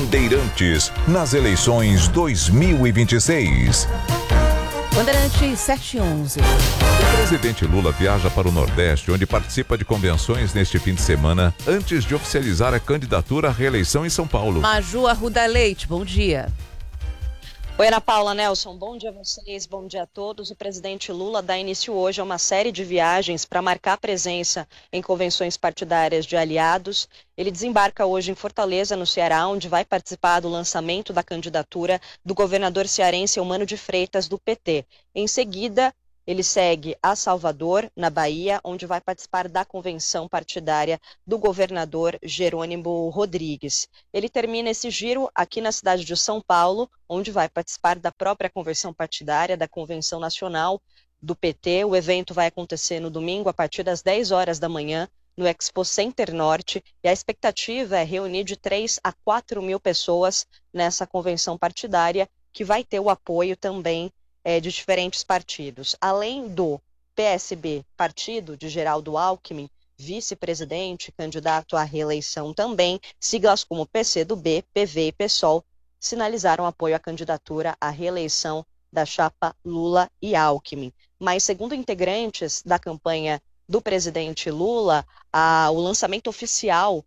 Bandeirantes nas eleições 2026. Bandeirantes 711. O presidente Lula viaja para o Nordeste, onde participa de convenções neste fim de semana, antes de oficializar a candidatura à reeleição em São Paulo. Maju Arruda Leite, bom dia. Oi, Ana Paula, Nelson, bom dia a vocês, bom dia a todos. O presidente Lula dá início hoje a uma série de viagens para marcar presença em convenções partidárias de aliados. Ele desembarca hoje em Fortaleza, no Ceará, onde vai participar do lançamento da candidatura do governador cearense Eumano de Freitas, do PT. Em seguida, ele segue a Salvador, na Bahia, onde vai participar da convenção partidária do governador Jerônimo Rodrigues. Ele termina esse giro aqui na cidade de São Paulo, onde vai participar da própria convenção partidária, da convenção nacional do PT. O evento vai acontecer no domingo, a partir das 10 horas da manhã, no Expo Center Norte, e a expectativa é reunir de 3 a 4 mil pessoas nessa convenção partidária, que vai ter o apoio também de diferentes partidos. Além do PSB, partido de Geraldo Alckmin, vice-presidente, candidato à reeleição também, siglas como PCdoB, PV e PSOL sinalizaram apoio à candidatura à reeleição da chapa Lula e Alckmin. Mas, segundo integrantes da campanha do presidente Lula, o lançamento oficial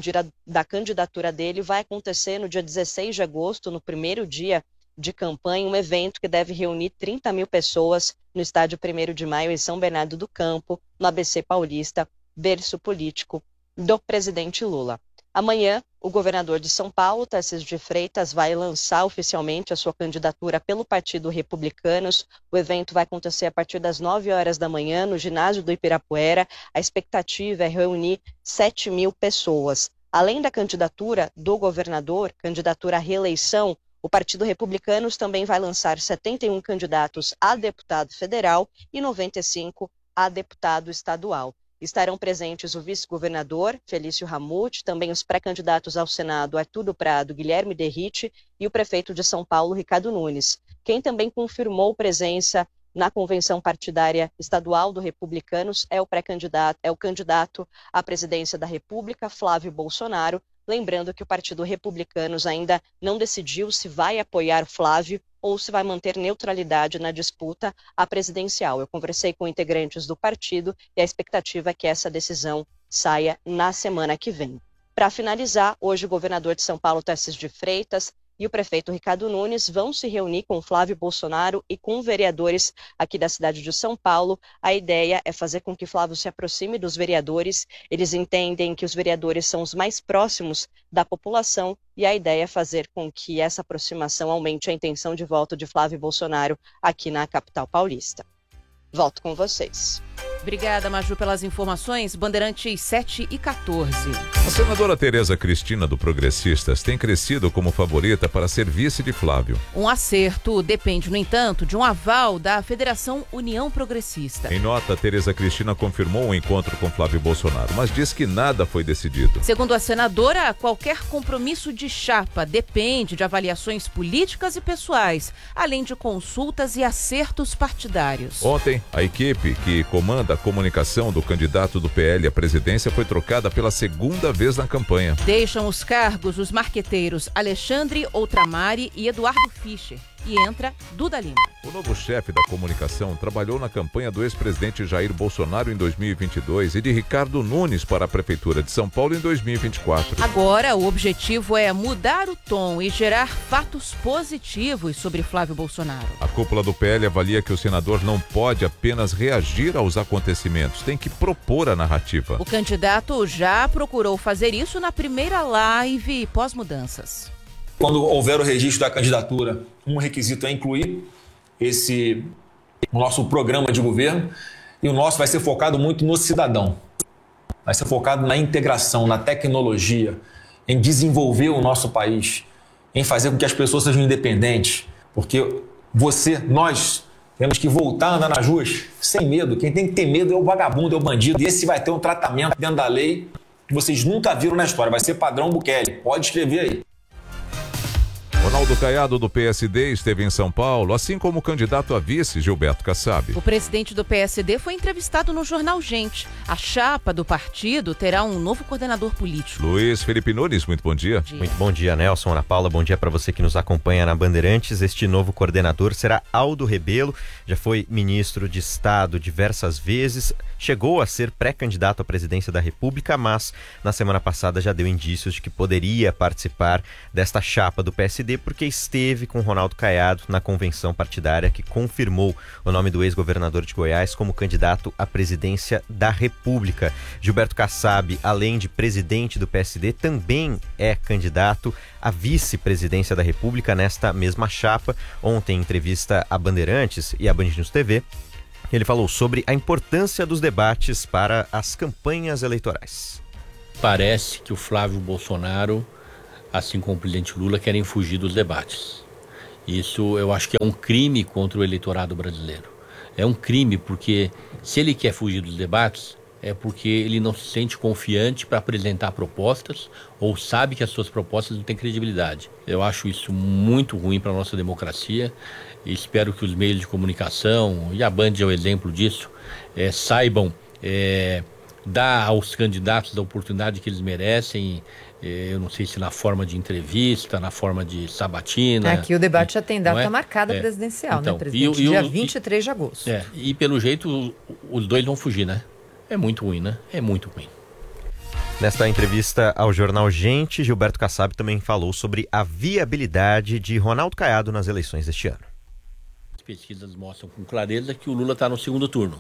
da candidatura dele vai acontecer no dia 16 de agosto, no primeiro dia de campanha, um evento que deve reunir 30 mil pessoas no estádio 1º de Maio, em São Bernardo do Campo, no ABC Paulista, berço político do presidente Lula. Amanhã, o governador de São Paulo, Tarcísio de Freitas, vai lançar oficialmente a sua candidatura pelo Partido Republicanos. O evento vai acontecer a partir das 9 horas da manhã, no ginásio do Ibirapuera. A expectativa é reunir 7 mil pessoas. Além da candidatura do governador, candidatura à reeleição, o Partido Republicanos também vai lançar 71 candidatos a deputado federal e 95 a deputado estadual. Estarão presentes o vice-governador, Felício Ramute, também os pré-candidatos ao Senado, Arthur do Prado, Guilherme Derrite, e o prefeito de São Paulo, Ricardo Nunes. Quem também confirmou presença na convenção partidária estadual do Republicanos é o candidato à presidência da República, Flávio Bolsonaro. Lembrando que o Partido Republicanos ainda não decidiu se vai apoiar Flávio ou se vai manter neutralidade na disputa à presidencial. Eu conversei com integrantes do partido e a expectativa é que essa decisão saia na semana que vem. Para finalizar, hoje o governador de São Paulo, Tarcísio de Freitas, e o prefeito Ricardo Nunes vão se reunir com Flávio Bolsonaro e com vereadores aqui da cidade de São Paulo. A ideia é fazer com que Flávio se aproxime dos vereadores. Eles entendem que os vereadores são os mais próximos da população e a ideia é fazer com que essa aproximação aumente a intenção de voto de Flávio Bolsonaro aqui na capital paulista. Volto com vocês. Obrigada, Maju, pelas informações. Bandeirantes 7 e 14. A senadora Tereza Cristina, do Progressistas, tem crescido como favorita para ser vice de Flávio. Um acerto depende, no entanto, de um aval da Federação União Progressista. Em nota, Tereza Cristina confirmou o encontro com Flávio Bolsonaro, mas diz que nada foi decidido. Segundo a senadora, qualquer compromisso de chapa depende de avaliações políticas e pessoais, além de consultas e acertos partidários. Ontem, a equipe que comanda a comunicação do candidato do PL à presidência foi trocada pela segunda vez na campanha. Deixam os cargos os marqueteiros Alexandre Outramari e Eduardo Fischer. E entra Duda Lima. O novo chefe da comunicação trabalhou na campanha do ex-presidente Jair Bolsonaro em 2022 e de Ricardo Nunes para a Prefeitura de São Paulo em 2024. Agora, o objetivo é mudar o tom e gerar fatos positivos sobre Flávio Bolsonaro. A cúpula do PL avalia que o senador não pode apenas reagir aos acontecimentos, tem que propor a narrativa. O candidato já procurou fazer isso na primeira live pós-mudanças. Quando houver o registro da candidatura, um requisito é incluir o nosso programa de governo, e o nosso vai ser focado muito no cidadão. Vai ser focado na integração, na tecnologia, em desenvolver o nosso país, em fazer com que as pessoas sejam independentes, porque nós temos que voltar a andar nas ruas sem medo. Quem tem que ter medo é o vagabundo, é o bandido, e esse vai ter um tratamento dentro da lei que vocês nunca viram na história. Vai ser padrão Bukele, pode escrever aí. O Ronaldo Caiado, do PSD, esteve em São Paulo, assim como o candidato a vice, Gilberto Kassab. O presidente do PSD foi entrevistado no jornal Gente. A chapa do partido terá um novo coordenador político. Luiz Felipe Nunes, muito bom dia. Muito bom dia, Nelson, Ana Paula. Bom dia para você que nos acompanha na Bandeirantes. Este novo coordenador será Aldo Rebelo. Já foi ministro de Estado diversas vezes. Chegou a ser pré-candidato à presidência da República, mas na semana passada já deu indícios de que poderia participar desta chapa do PSD, porque esteve com Ronaldo Caiado na convenção partidária que confirmou o nome do ex-governador de Goiás como candidato à presidência da República. Gilberto Kassab, além de presidente do PSD, também é candidato à vice-presidência da República nesta mesma chapa. Ontem, em entrevista à Bandeirantes e à Band News TV, ele falou sobre a importância dos debates para as campanhas eleitorais. Parece que o Flávio Bolsonaro, assim como o presidente Lula, querem fugir dos debates. Isso eu acho que é um crime contra o eleitorado brasileiro. É um crime porque se ele quer fugir dos debates, é porque ele não se sente confiante para apresentar propostas ou sabe que as suas propostas não têm credibilidade. Eu acho isso muito ruim para a nossa democracia e espero que os meios de comunicação, e a Band é o exemplo disso, saibam dar aos candidatos a oportunidade que eles merecem. Eu não sei se na forma de entrevista, na forma de sabatina. Aqui o debate já tem data marcada presidencial, então, né, presidente? Dia 23 de agosto. E pelo jeito os dois vão fugir, né? É muito ruim, né? É muito ruim. Nesta entrevista ao jornal Gente, Gilberto Kassab também falou sobre a viabilidade de Ronaldo Caiado nas eleições deste ano. As pesquisas mostram com clareza que o Lula está no segundo turno.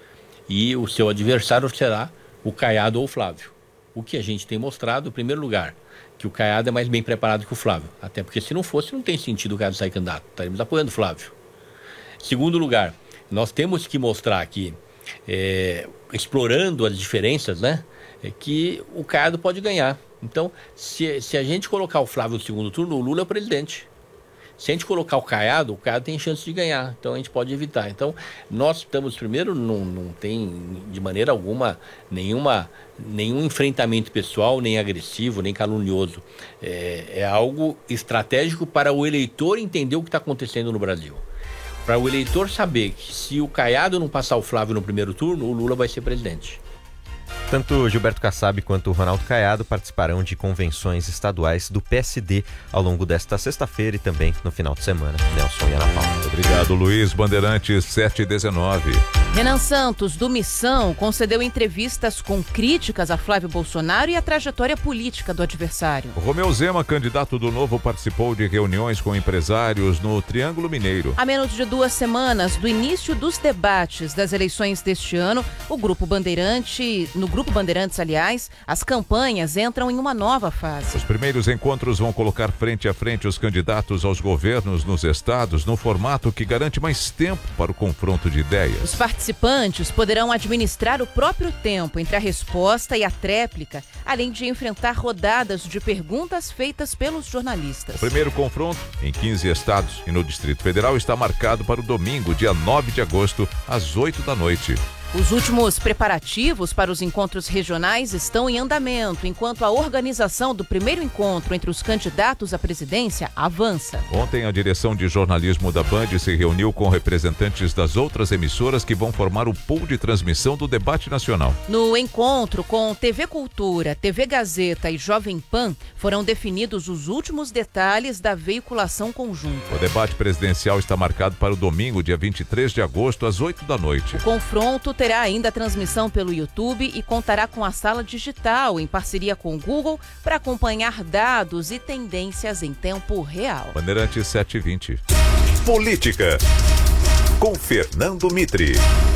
E o seu adversário será o Caiado ou o Flávio. O que a gente tem mostrado, em primeiro lugar, que o Caiado é mais bem preparado que o Flávio. Até porque se não fosse, não tem sentido o Caiado sair candidato. Estaremos apoiando o Flávio. Segundo lugar, nós temos que mostrar aqui, explorando as diferenças, né, que o Caiado pode ganhar. Então, se a gente colocar o Flávio no segundo turno, o Lula é o presidente. Se a gente colocar o Caiado tem chance de ganhar, então a gente pode evitar. Então, nós estamos, primeiro, não tem de maneira alguma nenhum enfrentamento pessoal, nem agressivo, nem calunioso. É algo estratégico para o eleitor entender o que está acontecendo no Brasil. Para o eleitor saber que se o Caiado não passar o Flávio no primeiro turno, o Lula vai ser presidente. Tanto Gilberto Kassab quanto Ronaldo Caiado participarão de convenções estaduais do PSD ao longo desta sexta-feira e também no final de semana. Nelson e Ana Paula. Obrigado, Luiz. Bandeirantes 719. Renan Santos, do Missão, concedeu entrevistas com críticas a Flávio Bolsonaro e a trajetória política do adversário. Romeu Zema, candidato do Novo, participou de reuniões com empresários no Triângulo Mineiro. Há menos de 2 semanas do início dos debates das eleições deste ano, no Grupo Bandeirantes, aliás, as campanhas entram em uma nova fase. Os primeiros encontros vão colocar frente a frente os candidatos aos governos nos estados no formato que garante mais tempo para o confronto de ideias. Os participantes poderão administrar o próprio tempo entre a resposta e a tréplica, além de enfrentar rodadas de perguntas feitas pelos jornalistas. O primeiro confronto, em 15 estados e no Distrito Federal, está marcado para o domingo, dia 9 de agosto, às 8 da noite. Os últimos preparativos para os encontros regionais estão em andamento, enquanto a organização do primeiro encontro entre os candidatos à presidência avança. Ontem, a direção de jornalismo da Band se reuniu com representantes das outras emissoras que vão formar o pool de transmissão do debate nacional. No encontro com TV Cultura, TV Gazeta e Jovem Pan, foram definidos os últimos detalhes da veiculação conjunta. O debate presidencial está marcado para o domingo, dia 23 de agosto, às 8 da noite. O confronto terá ainda a transmissão pelo YouTube e contará com a sala digital em parceria com o Google para acompanhar dados e tendências em tempo real. Bandeirantes 720. Política, com Fernando Mitre.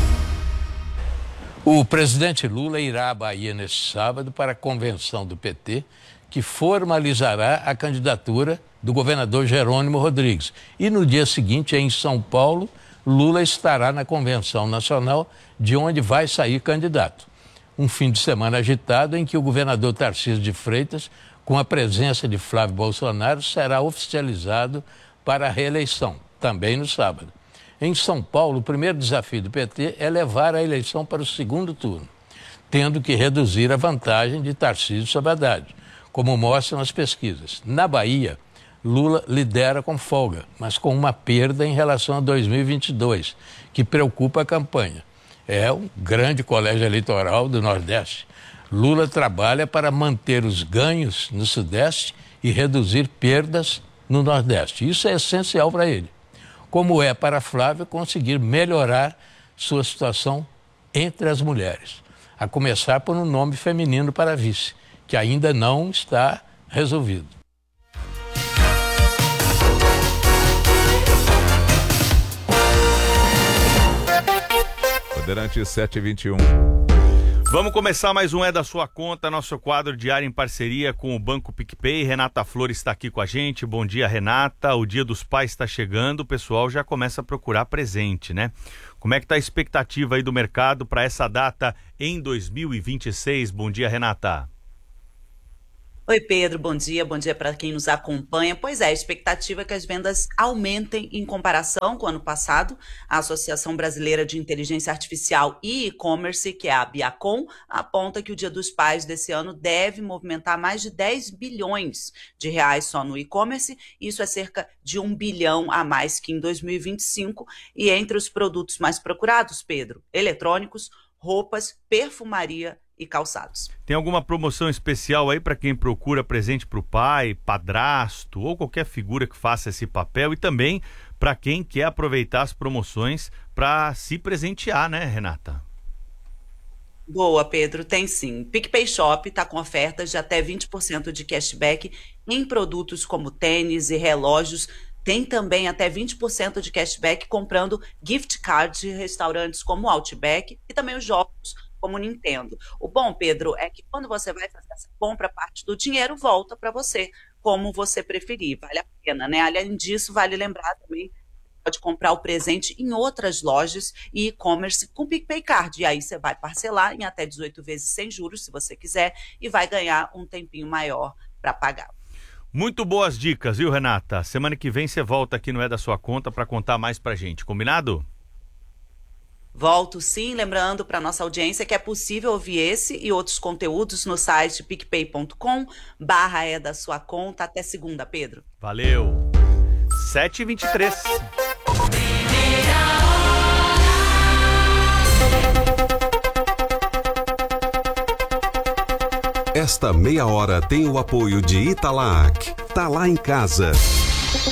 O presidente Lula irá à Bahia neste sábado para a convenção do PT, que formalizará a candidatura do governador Jerônimo Rodrigues. E no dia seguinte, em São Paulo, Lula estará na convenção nacional, de onde vai sair candidato. Um fim de semana agitado em que o governador Tarcísio de Freitas, com a presença de Flávio Bolsonaro, será oficializado para a reeleição, também no sábado. Em São Paulo, o primeiro desafio do PT é levar a eleição para o segundo turno, tendo que reduzir a vantagem de Tarcísio sobre Haddad, como mostram as pesquisas. Na Bahia, Lula lidera com folga, mas com uma perda em relação a 2022, que preocupa a campanha. É um grande colégio eleitoral do Nordeste. Lula trabalha para manter os ganhos no Sudeste e reduzir perdas no Nordeste. Isso é essencial para ele. Como é para Flávio conseguir melhorar sua situação entre as mulheres, a começar por um nome feminino para vice, que ainda não está resolvido. Bandeirantes 7h21. Vamos começar mais um É da Sua Conta, nosso quadro diário em parceria com o Banco PicPay. Renata Flores está aqui com a gente. Bom dia, Renata. O Dia dos Pais está chegando, o pessoal já começa a procurar presente, né? Como é que está a expectativa aí do mercado para essa data em 2026? Bom dia, Renata. Oi, Pedro, bom dia para quem nos acompanha. Pois é, a expectativa é que as vendas aumentem em comparação com o ano passado. A Associação Brasileira de Inteligência Artificial e E-Commerce, que é a Biacom, aponta que o Dia dos Pais desse ano deve movimentar mais de 10 bilhões de reais só no e-commerce. Isso é cerca de 1 bilhão a mais que em 2025. E entre os produtos mais procurados, Pedro, eletrônicos, roupas, perfumaria e calçados. Tem alguma promoção especial aí para quem procura presente para o pai, padrasto ou qualquer figura que faça esse papel, e também para quem quer aproveitar as promoções para se presentear, né, Renata? Boa, Pedro, tem sim. PicPay Shop está com ofertas de até 20% de cashback em produtos como tênis e relógios. Tem também até 20% de cashback comprando gift cards de restaurantes como Outback e também os jogos como Nintendo. O bom, Pedro, é que quando você vai fazer essa compra, parte do dinheiro volta para você, como você preferir. Vale a pena, né? Além disso, vale lembrar também, pode comprar o presente em outras lojas e e-commerce com PicPay Card. E aí você vai parcelar em até 18 vezes sem juros, se você quiser, e vai ganhar um tempinho maior para pagar. Muito boas dicas, viu, Renata? Semana que vem você volta aqui no É da Sua Conta para contar mais pra gente, combinado? Volto sim, lembrando para nossa audiência que é possível ouvir esse e outros conteúdos no site picpay.com/é da sua conta. Até segunda, Pedro. Valeu. 7h23. Esta meia hora tem o apoio de Italac. Tá lá em casa.